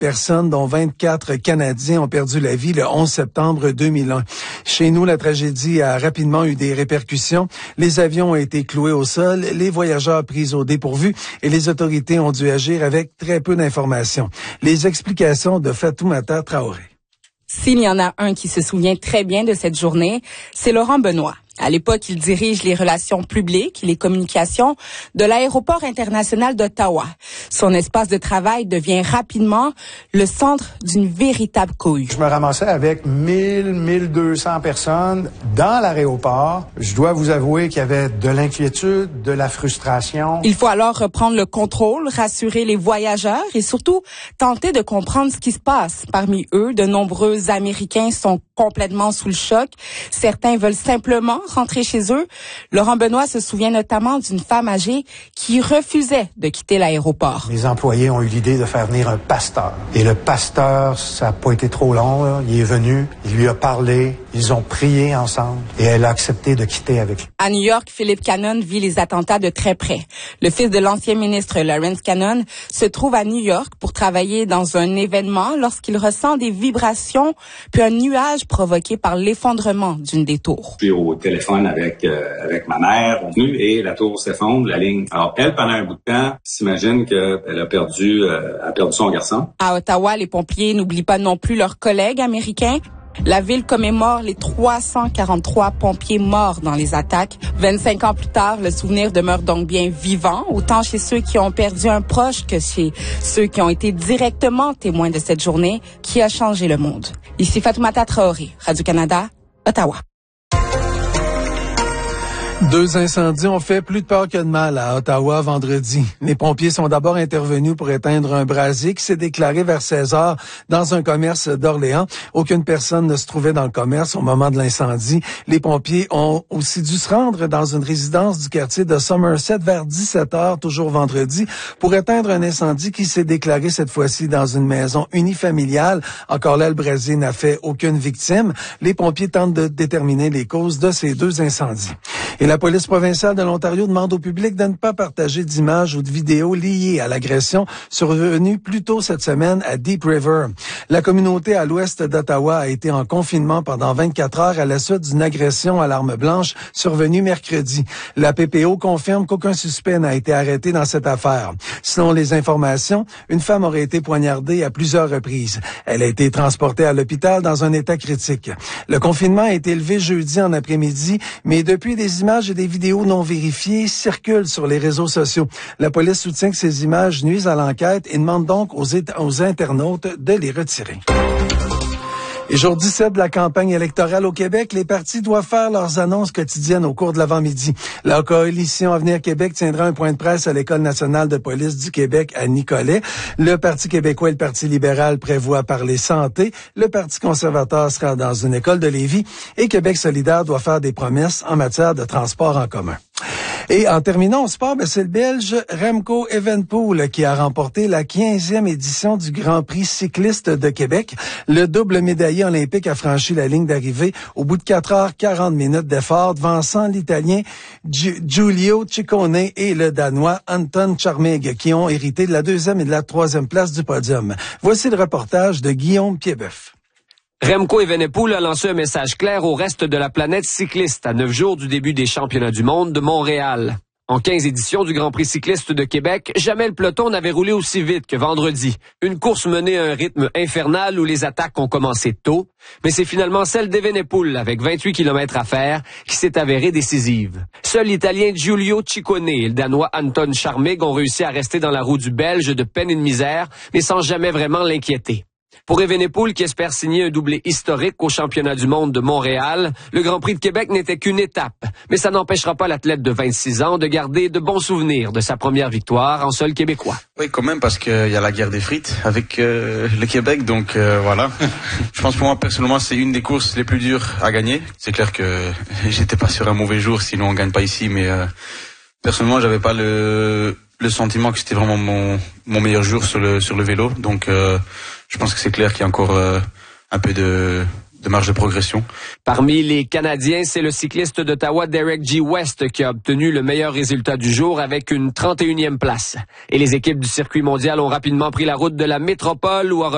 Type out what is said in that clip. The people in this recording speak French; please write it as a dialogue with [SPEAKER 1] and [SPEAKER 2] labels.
[SPEAKER 1] personnes, dont 24 Canadiens, ont perdu la vie le 11 septembre 2001. Chez nous, la tragédie a rapidement eu des répercussions. Les avions ont été cloués au sol, les voyageurs pris au dépourvu et les autorités ont dû agir avec très peu d'informations. Les explications de Fatoumata Traoré.
[SPEAKER 2] S'il y en a un qui se souvient très bien de cette journée, c'est Laurent Benoît. À l'époque, il dirige les relations publiques et les communications de l'aéroport international d'Ottawa. Son espace de travail devient rapidement le centre d'une véritable cohue.
[SPEAKER 3] Je me ramassais avec 1200 personnes dans l'aéroport. Je dois vous avouer qu'il y avait de l'inquiétude, de la frustration.
[SPEAKER 2] Il faut alors reprendre le contrôle, rassurer les voyageurs et surtout tenter de comprendre ce qui se passe. Parmi eux, de nombreux Américains sont complètement sous le choc. Certains veulent simplement rentrer chez eux. Laurent Benoît se souvient notamment d'une femme âgée qui refusait de quitter l'aéroport.
[SPEAKER 3] Les employés ont eu l'idée de faire venir un pasteur. Et le pasteur, ça n'a pas été trop long, là. Il est venu, il lui a parlé, ils ont prié ensemble et elle a accepté de quitter avec lui.
[SPEAKER 2] À New York, Philip Cannon vit les attentats de très près. Le fils de l'ancien ministre Lawrence Cannon se trouve à New York pour travailler dans un événement lorsqu'il ressent des vibrations puis un nuage provoqué par l'effondrement d'une des tours.
[SPEAKER 4] Je suis au téléphone avec ma mère et la tour s'effondre, la ligne. Alors elle, pendant un bout de temps, s'imagine qu'elle a perdu son garçon.
[SPEAKER 2] À Ottawa, les pompiers n'oublient pas non plus leurs collègues américains. La ville commémore les 343 pompiers morts dans les attaques. 25 ans plus tard, le souvenir demeure donc bien vivant, autant chez ceux qui ont perdu un proche que chez ceux qui ont été directement témoins de cette journée qui a changé le monde. Ici Fatoumata Traoré, Radio-Canada, Ottawa.
[SPEAKER 1] 2 incendies ont fait plus de peur que de mal à Ottawa vendredi. Les pompiers sont d'abord intervenus pour éteindre un brasier qui s'est déclaré vers 16 heures dans un commerce d'Orléans. Aucune personne ne se trouvait dans le commerce au moment de l'incendie. Les pompiers ont aussi dû se rendre dans une résidence du quartier de Somerset vers 17 heures, toujours vendredi, pour éteindre un incendie qui s'est déclaré cette fois-ci dans une maison unifamiliale. Encore là, le brasier n'a fait aucune victime. Les pompiers tentent de déterminer les causes de ces 2 incendies. Et la police provinciale de l'Ontario demande au public de ne pas partager d'images ou de vidéos liées à l'agression survenue plus tôt cette semaine à Deep River. La communauté à l'ouest d'Ottawa a été en confinement pendant 24 heures à la suite d'une agression à l'arme blanche survenue mercredi. La PPO confirme qu'aucun suspect n'a été arrêté dans cette affaire. Selon les informations, une femme aurait été poignardée à plusieurs reprises. Elle a été transportée à l'hôpital dans un état critique. Le confinement a été levé jeudi en après-midi, mais depuis des images et des vidéos non vérifiées circulent sur les réseaux sociaux. La police soutient que ces images nuisent à l'enquête et demande donc aux internautes de les retirer. Et jour 17 de la campagne électorale au Québec, les partis doivent faire leurs annonces quotidiennes au cours de l'avant-midi. La coalition Avenir Québec tiendra un point de presse à l'École nationale de police du Québec à Nicolet. Le Parti québécois et le Parti libéral prévoient parler santé. Le Parti conservateur sera dans une école de Lévis. Et Québec solidaire doit faire des promesses en matière de transport en commun. Et en terminant au sport, c'est le Belge Remco Evenepoel qui a remporté la 15e édition du Grand Prix cycliste de Québec. Le double médaillé olympique a franchi la ligne d'arrivée au bout de 4 heures 40 minutes d'effort, devançant l'Italien Giulio Ciccone et le Danois Anton Charmig qui ont hérité de la 2e et de la 3e place du podium. Voici le reportage de Guillaume Piedboeuf.
[SPEAKER 5] Remco Evenepoel a lancé un message clair au reste de la planète cycliste à 9 jours du début des championnats du monde de Montréal. En 15 éditions du Grand Prix cycliste de Québec, jamais le peloton n'avait roulé aussi vite que vendredi. Une course menée à un rythme infernal où les attaques ont commencé tôt, mais c'est finalement celle d'Evenepoel, avec 28 km à faire, qui s'est avérée décisive. Seul l'Italien Giulio Ciccone et le Danois Anton Charmig ont réussi à rester dans la roue du Belge de peine et de misère, mais sans jamais vraiment l'inquiéter. Pour Evenepoel, qui espère signer un doublé historique au championnat du monde de Montréal, le Grand Prix de Québec n'était qu'une étape. Mais ça n'empêchera pas l'athlète de 26 ans de garder de bons souvenirs de sa première victoire en sol québécois.
[SPEAKER 6] Oui, quand même, parce qu'il y a la guerre des frites avec le Québec, donc voilà. Je pense pour moi, personnellement, c'est une des courses les plus dures à gagner. C'est clair que j'étais pas sur un mauvais jour, sinon on gagne pas ici, mais personnellement, j'avais pas le sentiment que c'était vraiment mon meilleur jour sur le vélo, donc je pense que c'est clair qu'il y a encore un peu de marge de progression.
[SPEAKER 5] Parmi les Canadiens, c'est le cycliste d'Ottawa Derek G. West qui a obtenu le meilleur résultat du jour avec une 31e place. Et les équipes du circuit mondial ont rapidement pris la route de la métropole où